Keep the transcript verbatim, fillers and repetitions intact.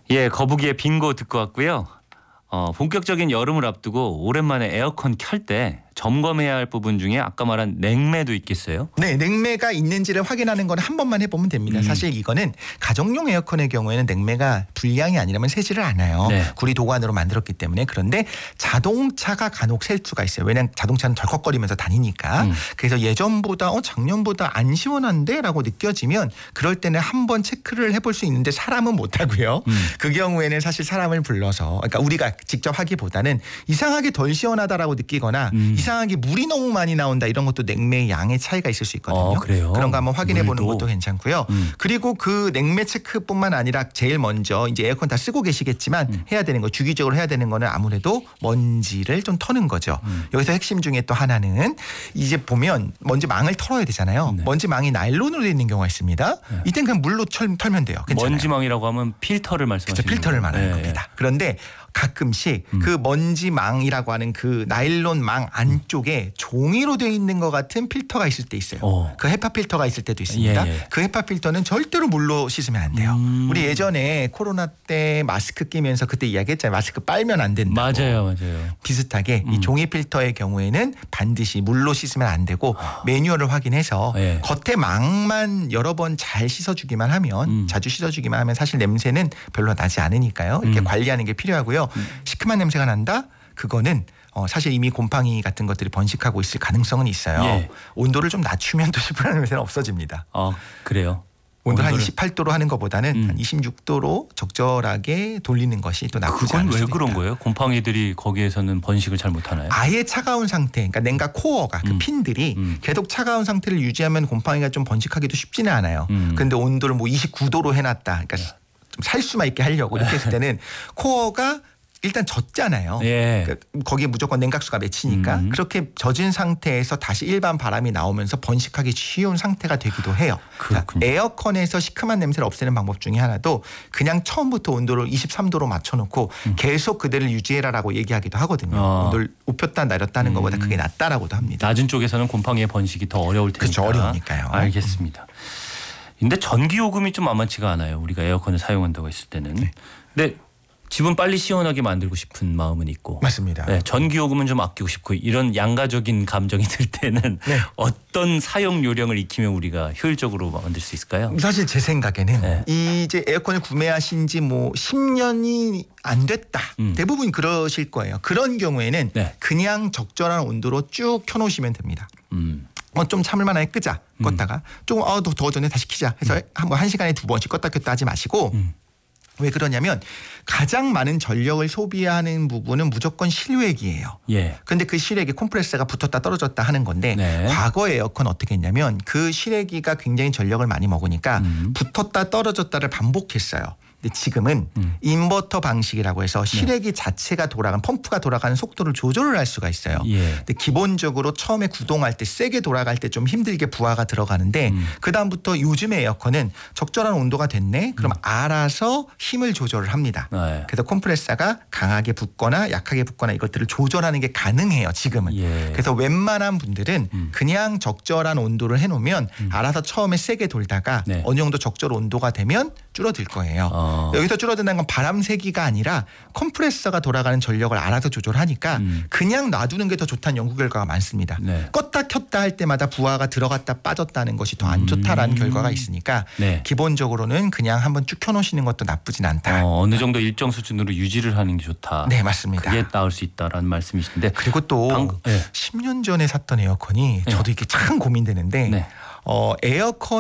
예, 거북이의 빙고 듣고 왔고요. 어, 본격적인 여름을 앞두고 오랜만에 에어컨 켤 때 점검해야 할 부분 중에 아까 말한 냉매도 있겠어요? 네, 냉매가 있는지를 확인하는 건 한 번만 해보면 됩니다. 음. 사실 이거는 가정용 에어컨의 경우에는 냉매가 불량이 아니라면 새지를 않아요. 네. 구리 도관으로 만들었기 때문에. 그런데 자동차가 간혹 셀 수가 있어요. 왜냐하면 자동차는 덜컥거리면서 다니니까. 음. 그래서 예전보다 어 작년보다 안 시원한데? 라고 느껴지면 그럴 때는 한번 체크를 해볼 수 있는데 사람은 못하고요. 음. 그 경우에는 사실 사람을 불러서 그러니까 우리가 직접 하기보다는 이상하게 덜 시원하다라고 느끼거나 음. 이상하게 물이 너무 많이 나온다 이런 것도 냉매의 양의 차이가 있을 수 있거든요. 어, 그래요? 그런 거 한번 확인해 물도. 보는 것도 괜찮고요. 음. 그리고 그 냉매 체크뿐만 아니라 제일 먼저 이제 에어컨 다 쓰고 계시겠지만 음. 해야 되는 거 주기적으로 해야 되는 거는 아무래도 먼지를 좀 터는 거죠. 음. 여기서 핵심 중에 또 하나는 이제 보면 먼지 망을 털어야 되잖아요. 네. 먼지 망이 나일론으로 되어 있는 경우가 있습니다. 네. 이땐 그냥 물로 털, 털면 돼요. 괜찮아요. 먼지망이라고 하면 필터를 말씀하시는 그렇죠. 필터를 말하는 네. 겁니다. 그런데 가끔씩 음. 그 먼지망이라고 하는 그 나일론 망 안쪽에 종이로 되어 있는 것 같은 필터가 있을 때 있어요. 오. 그 헤파 필터가 있을 때도 있습니다. 예, 예. 그 헤파 필터는 절대로 물로 씻으면 안 돼요. 음. 우리 예전에 코로나 때 마스크 끼면서 그때 이야기했잖아요. 마스크 빨면 안 된다고. 맞아요. 맞아요. 비슷하게 음. 이 종이 필터의 경우에는 반드시 물로 씻으면 안 되고 아. 매뉴얼을 확인해서 예. 겉에 망만 여러 번 잘 씻어주기만 하면 음. 자주 씻어주기만 하면 사실 냄새는 별로 나지 않으니까요. 이렇게 음. 관리하는 게 필요하고요. 음. 시큼한 냄새가 난다? 그거는 어 사실 이미 곰팡이 같은 것들이 번식하고 있을 가능성은 있어요. 예. 온도를 좀 낮추면 또 시큼한 냄새는 없어집니다. 아, 그래요? 온도 한 이십팔 도로 하는 것보다는 음. 한 이십육 도로 적절하게 돌리는 것이 또 나쁘지 않을 수도 있다. 그건 왜 그런 거예요? 곰팡이들이 거기에서는 번식을 잘 못하나요? 아예 차가운 상태, 그러니까 냉각 코어가 그 음. 핀들이 음. 계속 차가운 상태를 유지하면 곰팡이가 좀 번식하기도 쉽지는 않아요. 그런데 음. 온도를 뭐 이십구 도로 해놨다. 그러니까 좀 살 수만 있게 하려고 이렇게 했을 때는 코어가 일단 젖잖아요. 예. 그러니까 거기에 무조건 냉각수가 맺히니까 음. 그렇게 젖은 상태에서 다시 일반 바람이 나오면서 번식하기 쉬운 상태가 되기도 해요. 그러니까 에어컨에서 시큼한 냄새를 없애는 방법 중에 하나도 그냥 처음부터 온도를 이십삼 도로 맞춰놓고 음. 계속 그대를 유지해라라고 얘기하기도 하거든요. 어. 온도를 높였다 내렸다 하는 것보다 그게 낫다라고도 합니다. 낮은 쪽에서는 곰팡이의 번식이 더 어려울 테니까. 그렇죠. 어려우니까요. 알겠습니다. 근데 전기요금이 좀 만만치가 않아요. 우리가 에어컨을 사용한다고 했을 때는. 네. 근데 집은 빨리 시원하게 만들고 싶은 마음은 있고. 맞습니다. 네, 전기요금은 좀 아끼고 싶고 이런 양가적인 감정이 들 때는 네. 어떤 사용 요령을 익히면 우리가 효율적으로 만들 수 있을까요? 사실 제 생각에는 네. 이제 에어컨을 구매하신 지 뭐 십 년이 안 됐다. 음. 대부분 그러실 거예요. 그런 경우에는 네. 그냥 적절한 온도로 쭉 켜놓으시면 됩니다. 음. 어, 좀 참을 만하게 끄자. 껐다가 음. 조금 어, 더, 더 전에 다시 켜자 해서 음. 한, 한 시간에 두 번씩 껐다 켰다 하지 마시고 음. 왜 그러냐면 가장 많은 전력을 소비하는 부분은 무조건 실외기예요. 예. 그런데 그 실외기 컴프레서가 붙었다 떨어졌다 하는 건데 네. 과거 에어컨 어떻게 했냐면 그 실외기가 굉장히 전력을 많이 먹으니까 음. 붙었다 떨어졌다를 반복했어요. 근데 지금은 음. 인버터 방식이라고 해서 실외기 네. 자체가 돌아가는 펌프가 돌아가는 속도를 조절을 할 수가 있어요. 예. 근데 기본적으로 처음에 구동할 때 세게 돌아갈 때 좀 힘들게 부하가 들어가는데 음. 그 다음부터 요즘의 에어컨은 적절한 온도가 됐네. 그럼 음. 알아서 힘을 조절을 합니다. 네. 그래서 컴프레서가 강하게 붓거나 약하게 붓거나 이것들을 조절하는 게 가능해요. 지금은. 예. 그래서 웬만한 분들은 음. 그냥 적절한 온도를 해놓으면 음. 알아서 처음에 세게 돌다가 네. 어느 정도 적절 온도가 되면 줄어들 거예요. 어. 여기서 줄어든다는 건 바람 세기가 아니라 컴프레서가 돌아가는 전력을 알아서 조절하니까 음. 그냥 놔두는 게 더 좋다는 연구 결과가 많습니다. 네. 껐다 켰다 할 때마다 부하가 들어갔다 빠졌다는 것이 더 안 좋다라는 음. 결과가 있으니까 네. 기본적으로는 그냥 한번 쭉 켜놓으시는 것도 나쁘진 않다. 어, 어느 정도 일정 수준으로 유지를 하는 게 좋다. 네, 맞습니다. 그게 나을 수 있다라는 말씀이신데 그리고 또 방금, 네. 십 년 전에 샀던 에어컨이 네. 저도 이게 참 고민되는데 네. 어, 에어컨